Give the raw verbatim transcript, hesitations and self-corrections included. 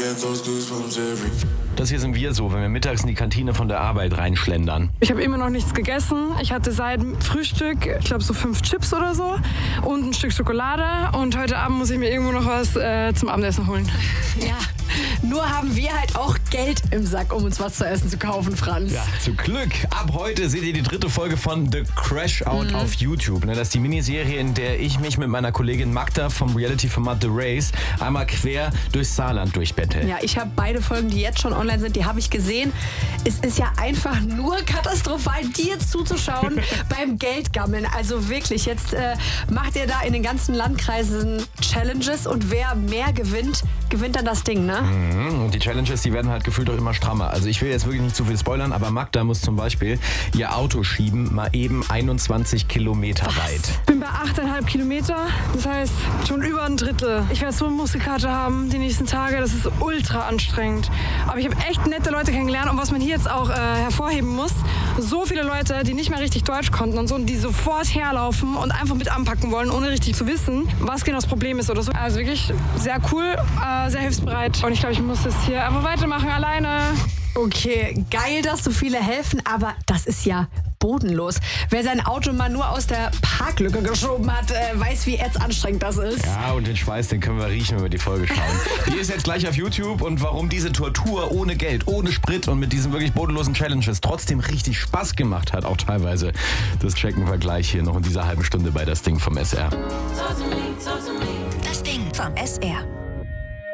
Das hier sind wir so, wenn wir mittags in die Kantine von der Arbeit reinschlendern. Ich habe immer noch nichts gegessen. Ich hatte seit Frühstück, ich glaube so fünf Chips oder so und ein Stück Schokolade. Und heute Abend muss ich mir irgendwo noch was äh, zum Abendessen holen. Ja, nur haben wir halt auch Geld im Sack, um uns was zu essen zu kaufen, Franz. Ja, zu Glück. Ab heute seht ihr die dritte Folge von The Crash Out mhm. auf YouTube. Das ist die Miniserie, in der ich mich mit meiner Kollegin Magda vom Reality-Format The Race einmal quer durchs Saarland durchbettel. Ja, ich habe beide Folgen, die jetzt schon online sind, die habe ich gesehen. Es ist ja einfach nur katastrophal, dir zuzuschauen beim Geldgammeln. Also wirklich, jetzt äh, macht ihr da in den ganzen Landkreisen Challenges und wer mehr gewinnt, gewinnt dann das Ding, ne? Mhm. Und die Challenges, die werden halt gefühlt auch immer strammer. Also ich will jetzt wirklich nicht zu viel spoilern, aber Magda muss zum Beispiel ihr Auto schieben, mal eben einundzwanzig Kilometer Was? weit. Ich bin bei achteinhalb Kilometer, das heißt schon über ein Drittel. Ich werde so eine Muskelkater haben die nächsten Tage, das ist ultra anstrengend. Aber ich habe echt nette Leute kennengelernt und was man hier jetzt auch äh, hervorheben muss, so viele Leute, die nicht mehr richtig Deutsch konnten und so, und die sofort herlaufen und einfach mit anpacken wollen, ohne richtig zu wissen, was genau das Problem ist oder so. Also wirklich sehr cool, äh, sehr hilfsbereit und ich glaube, ich muss das hier einfach weitermachen alleine. Okay, geil, dass so viele helfen, aber das ist ja bodenlos. Wer sein Auto mal nur aus der Parklücke geschoben hat, äh, weiß, wie erzanstrengend das ist. Ja, und den Schweiß, den können wir riechen, wenn wir die Folge schauen. Die ist jetzt gleich auf YouTube und warum diese Tortur ohne Geld, ohne Sprit und mit diesen wirklich bodenlosen Challenges trotzdem richtig Spaß gemacht hat, auch teilweise, das checken wir gleich hier noch in dieser halben Stunde bei Das Ding vom S R. Das Ding vom S R.